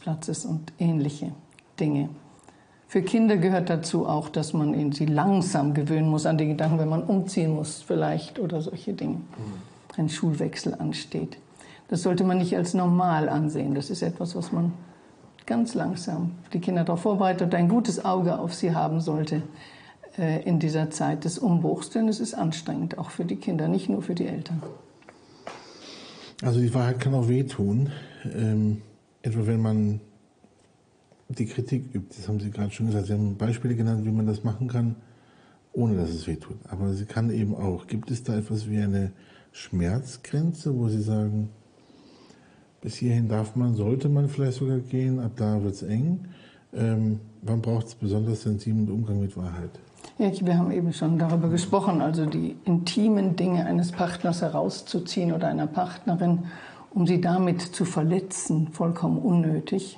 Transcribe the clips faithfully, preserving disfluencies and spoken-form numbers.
Arbeitsplatzes und ähnliche Dinge. Für Kinder gehört dazu auch, dass man ihnen sie langsam gewöhnen muss an die Gedanken, wenn man umziehen muss vielleicht oder solche Dinge. Ein Schulwechsel ansteht. Das sollte man nicht als normal ansehen. Das ist etwas, was man ganz langsam die Kinder darauf vorbereitet und ein gutes Auge auf sie haben sollte äh, in dieser Zeit des Umbruchs. Denn es ist anstrengend, auch für die Kinder, nicht nur für die Eltern. Also die Wahrheit kann auch wehtun. Ähm, etwa wenn man die Kritik übt. Das haben Sie gerade schon gesagt. Sie haben Beispiele genannt, wie man das machen kann, ohne dass es wehtut. Aber sie kann eben auch. Gibt es da etwas wie eine Schmerzgrenze, wo Sie sagen, bis hierhin darf man, sollte man vielleicht sogar gehen, ab da wird es eng. Ähm, wann braucht es besonders sensiblen Umgang mit Wahrheit? Ja, wir haben eben schon darüber gesprochen, also die intimen Dinge eines Partners herauszuziehen oder einer Partnerin, um sie damit zu verletzen, vollkommen unnötig,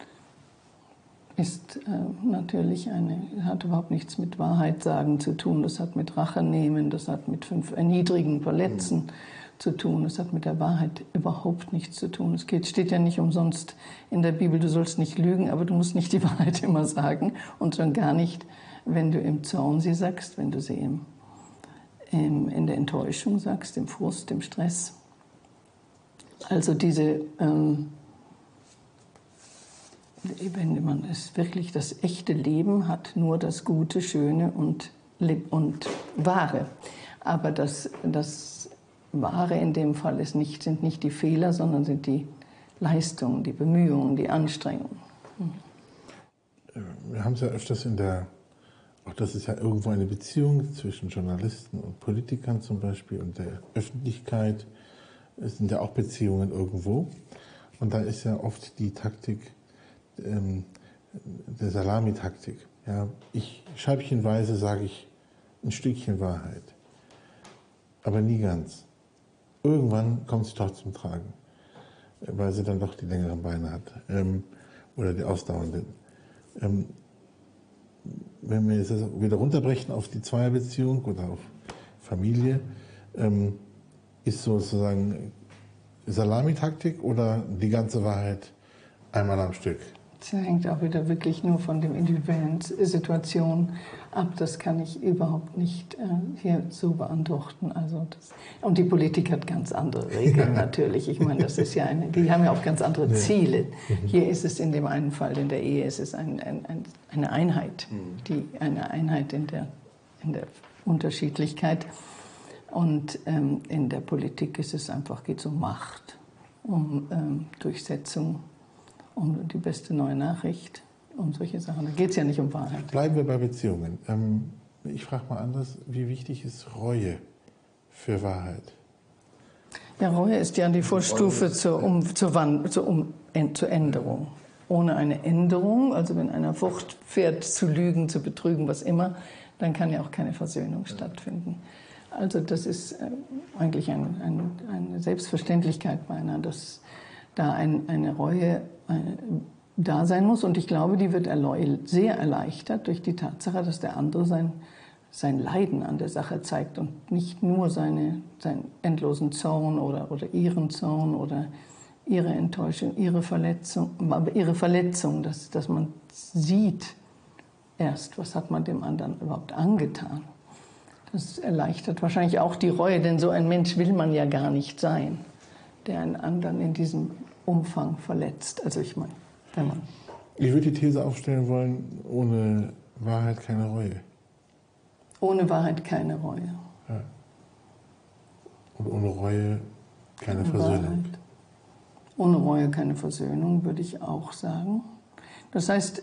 ist äh, natürlich eine, hat überhaupt nichts mit Wahrheit sagen zu tun. Das hat mit Rache nehmen, das hat mit fünf erniedrigen, verletzen mhm. zu tun. Das hat mit der Wahrheit überhaupt nichts zu tun. Es geht, steht ja nicht umsonst in der Bibel, du sollst nicht lügen, aber du musst nicht die Wahrheit immer sagen und schon gar nicht, wenn du im Zorn sie sagst, wenn du sie im, im, in der Enttäuschung sagst, im Frust, im Stress. Also diese... Ähm, wenn man es wirklich, das echte Leben hat nur das Gute, Schöne und, und Wahre. Aber das, das Wahre in dem Fall ist nicht, sind nicht die Fehler, sondern sind die Leistungen, die Bemühungen, die Anstrengungen. Wir haben es ja öfters in der, auch das ist ja irgendwo eine Beziehung zwischen Journalisten und Politikern zum Beispiel und der Öffentlichkeit. Es sind ja auch Beziehungen irgendwo. Und da ist ja oft die Taktik, der Salamitaktik. Ja, ich scheibchenweise sage ich ein Stückchen Wahrheit, aber nie ganz. Irgendwann kommt sie doch zum Tragen, weil sie dann doch die längeren Beine hat ähm, oder die ausdauernden. Ähm, wenn wir jetzt wieder runterbrechen auf die Zweierbeziehung oder auf Familie, ähm, ist sozusagen Salamitaktik oder die ganze Wahrheit einmal am Stück? Das hängt auch wieder wirklich nur von der individuellen Situation ab. Das kann ich überhaupt nicht äh, hier so beantworten. Also das, und die Politik hat ganz andere Regeln natürlich. Ich meine, das ist ja eine, die haben ja auch ganz andere Ziele. Hier ist es in dem einen Fall, in der Ehe ist es ein, ein, ein, eine Einheit, die, eine Einheit in der, in der Unterschiedlichkeit. Und ähm, in der Politik ist es einfach, geht es um Macht, um ähm, Durchsetzung, um die beste neue Nachricht, um solche Sachen. Da geht es ja nicht um Wahrheit. Bleiben wir bei Beziehungen. Ähm, ich frage mal anders, wie wichtig ist Reue für Wahrheit? Ja, Reue ist ja die Vorstufe zur, um, zur, Wand, zur, um, zur Änderung. Ohne eine Änderung, also wenn einer fortfährt zu lügen, zu betrügen, was immer, dann kann ja auch keine Versöhnung stattfinden. Also das ist äh, eigentlich ein, ein, eine Selbstverständlichkeit beinahe, dass da ein, eine Reue äh, da sein muss. Und ich glaube, die wird sehr erleichtert durch die Tatsache, dass der andere sein, sein Leiden an der Sache zeigt und nicht nur seine, seinen endlosen Zorn oder, oder ihren Zorn oder ihre Enttäuschung, ihre Verletzung, aber ihre Verletzung, dass, dass man sieht erst, was hat man dem anderen überhaupt angetan. Das erleichtert wahrscheinlich auch die Reue, denn so ein Mensch will man ja gar nicht sein, der einen anderen in diesem Umfang verletzt. Also ich meine, wenn man... Ich würde die These aufstellen wollen, ohne Wahrheit keine Reue. Ohne Wahrheit keine Reue. Ja. Und ohne Reue keine ohne Versöhnung. Wahrheit. Ohne Reue keine Versöhnung, würde ich auch sagen. Das heißt,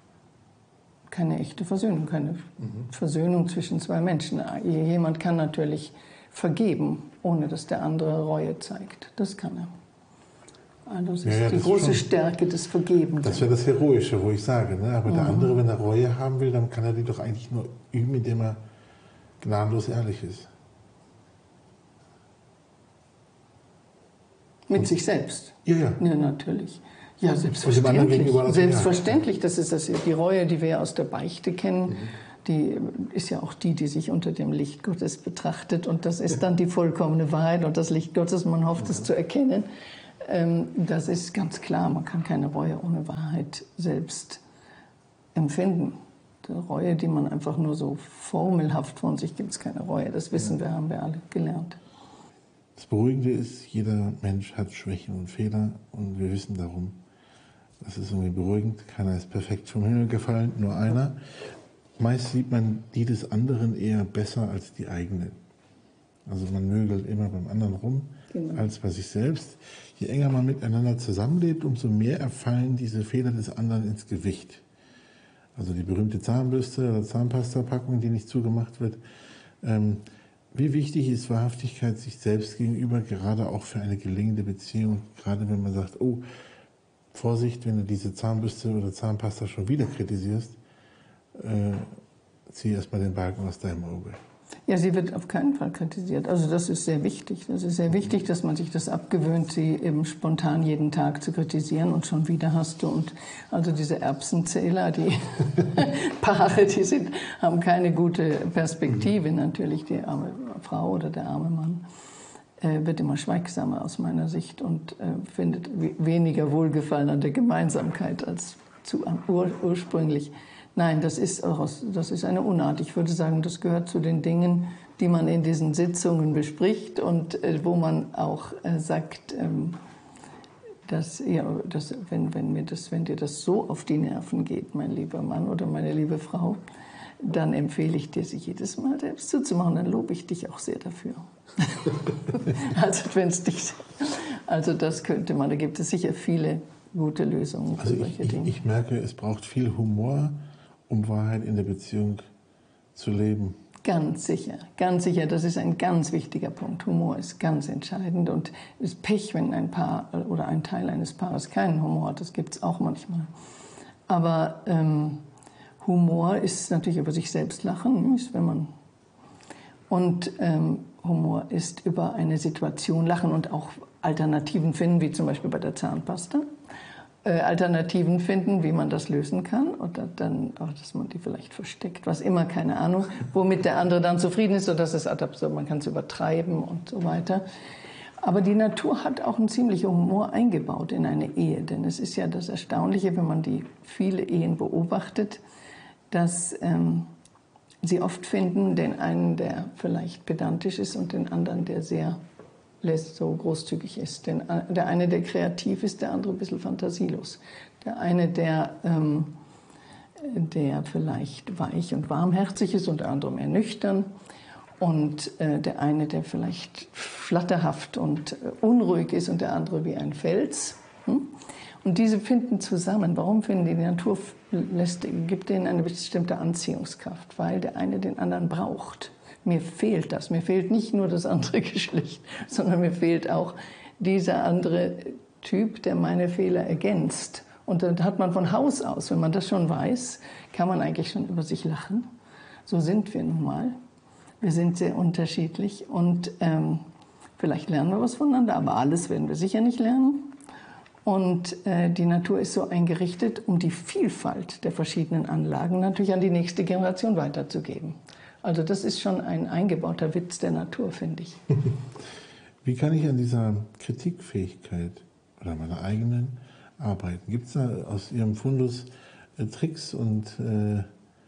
keine echte Versöhnung, keine mhm. Versöhnung zwischen zwei Menschen. Jemand kann natürlich vergeben, ohne dass der andere Reue zeigt. Das kann er. Also das ist ja, ja, die das große ist schon, Stärke des Vergebens. Das wäre das Heroische, wo ich sage. Ne? Aber mhm. der andere, wenn er Reue haben will, dann kann er die doch eigentlich nur üben, indem er gnadenlos ehrlich ist. Mit Und, sich selbst? Ja, ja. Ja, natürlich. Ja, selbstverständlich. Selbstverständlich. Das ist das, die Reue, die wir aus der Beichte kennen. Mhm. Die ist ja auch die, die sich unter dem Licht Gottes betrachtet. Und das ist dann die vollkommene Wahrheit und das Licht Gottes. Man hofft, es zu erkennen. ähm, das ist ganz klar, man kann keine Reue ohne Wahrheit selbst empfinden. Die Reue, die man einfach nur so formelhaft von sich gibt, es keine Reue. Das wissen wir, haben wir alle gelernt. Das Beruhigende ist, jeder Mensch hat Schwächen und Fehler und wir wissen darum. Das ist irgendwie beruhigend. Keiner ist perfekt vom Himmel gefallen, nur einer. Meist sieht man die des anderen eher besser als die eigene. Also man mögelt immer beim anderen rum, genau, als bei sich selbst. Je enger man miteinander zusammenlebt, umso mehr erfallen diese Fehler des anderen ins Gewicht. Also die berühmte Zahnbürste oder Zahnpasta-Packung, die nicht zugemacht wird. Ähm, wie wichtig ist Wahrhaftigkeit sich selbst gegenüber, gerade auch für eine gelingende Beziehung, gerade wenn man sagt, oh, Vorsicht, wenn du diese Zahnbürste oder Zahnpasta schon wieder kritisierst, äh, zieh erstmal den Balken aus deinem Auge. Ja, sie wird auf keinen Fall kritisiert. Also das ist sehr wichtig. Das ist sehr wichtig, dass man sich das abgewöhnt, sie eben spontan jeden Tag zu kritisieren und schon wieder hast du. Und also diese Erbsenzähler, die Paare, die sind, haben keine gute Perspektive. Natürlich die arme Frau oder der arme Mann äh, wird immer schweigsamer aus meiner Sicht und äh, findet weniger Wohlgefallen an der Gemeinsamkeit als zu ur ursprünglich. Nein, das ist, das ist eine Unart. Ich würde sagen, das gehört zu den Dingen, die man in diesen Sitzungen bespricht und äh, wo man auch äh, sagt, ähm, dass, ja, dass wenn, wenn, mir das, wenn dir das so auf die Nerven geht, mein lieber Mann oder meine liebe Frau, dann empfehle ich dir, sich jedes Mal selbst zuzumachen. Dann lobe ich dich auch sehr dafür. also, wenn's dich, also das könnte man, da gibt es sicher viele gute Lösungen für also solche ich, Dinge. Ich, ich merke, es braucht viel Humor, um Wahrheit in der Beziehung zu leben. Ganz sicher, ganz sicher. Das ist ein ganz wichtiger Punkt. Humor ist ganz entscheidend und es ist Pech, wenn ein Paar oder ein Teil eines Paares keinen Humor hat. Das gibt es auch manchmal. Aber ähm, Humor ist natürlich über sich selbst lachen, wenn man und ähm, Humor ist über eine Situation lachen und auch Alternativen finden, wie zum Beispiel bei der Zahnpasta. Alternativen finden, wie man das lösen kann oder dann auch, dass man die vielleicht versteckt, was immer, keine Ahnung, womit der andere dann zufrieden ist, sodass es adaptiert, man kann es übertreiben und so weiter. Aber die Natur hat auch einen ziemlichen Humor eingebaut in eine Ehe, denn es ist ja das Erstaunliche, wenn man die viele Ehen beobachtet, dass ähm, sie oft finden, den einen, der vielleicht pedantisch ist und den anderen, der sehr lässt, so großzügig ist. Denn der eine, der kreativ ist, der andere ein bisschen fantasielos. Der eine, der, ähm, der vielleicht weich und warmherzig ist und der andere mehr nüchtern. Und äh, der eine, der vielleicht flatterhaft und äh, unruhig ist und der andere wie ein Fels. Hm? Und diese finden zusammen. Warum finden die? Die Natur lässt, gibt denen eine bestimmte Anziehungskraft, weil der eine den anderen braucht. Mir fehlt das. Mir fehlt nicht nur das andere Geschlecht, sondern mir fehlt auch dieser andere Typ, der meine Fehler ergänzt. Und dann hat man von Haus aus, wenn man das schon weiß, kann man eigentlich schon über sich lachen. So sind wir nun mal. Wir sind sehr unterschiedlich und ähm, vielleicht lernen wir was voneinander, aber alles werden wir sicher nicht lernen. Und äh, die Natur ist so eingerichtet, um die Vielfalt der verschiedenen Anlagen natürlich an die nächste Generation weiterzugeben. Also das ist schon ein eingebauter Witz der Natur, finde ich. Wie kann ich an dieser Kritikfähigkeit oder meiner eigenen arbeiten? Gibt es da aus Ihrem Fundus äh, Tricks und äh, äh,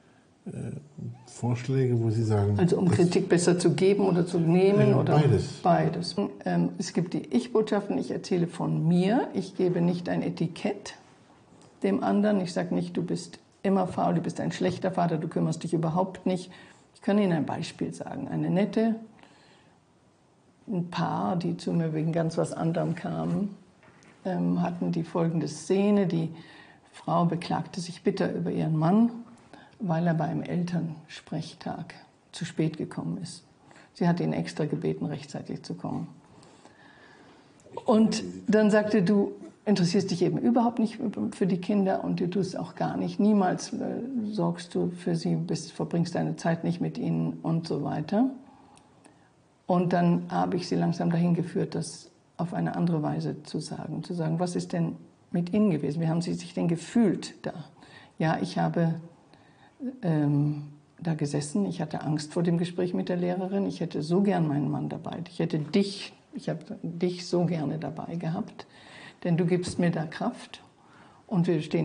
Vorschläge, wo Sie sagen... Also um Kritik besser zu geben oder zu nehmen? Äh, oder beides. Beides. Ähm, es gibt die Ich-Botschaften, ich erzähle von mir. Ich gebe nicht ein Etikett dem anderen. Ich sage nicht, du bist immer faul, du bist ein schlechter Vater, du kümmerst dich überhaupt nicht. Ich kann Ihnen ein Beispiel sagen. Eine nette, ein Paar, die zu mir wegen ganz was anderem kamen, ähm, hatten die folgende Szene. Die Frau beklagte sich bitter über ihren Mann, weil er beim Elternsprechtag zu spät gekommen ist. Sie hat ihn extra gebeten, rechtzeitig zu kommen. Und dann sagte, du interessierst dich eben überhaupt nicht für die Kinder und du tust auch gar nicht. Niemals äh, sorgst du für sie, bist, verbringst deine Zeit nicht mit ihnen und so weiter. Und dann habe ich sie langsam dahin geführt, das auf eine andere Weise zu sagen. Zu sagen, was ist denn mit ihnen gewesen? Wie haben sie sich denn gefühlt da? Ja, ich habe ähm, da gesessen. Ich hatte Angst vor dem Gespräch mit der Lehrerin. Ich hätte so gern meinen Mann dabei. Ich hätte dich ich habe dich so gerne dabei gehabt, denn du gibst mir da Kraft und wir stehen